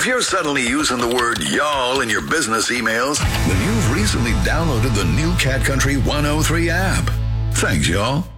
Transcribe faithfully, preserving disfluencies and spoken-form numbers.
If you're suddenly using the word y'all in your business emails, then you've recently downloaded the new Cat Country one oh three app. Thanks, y'all.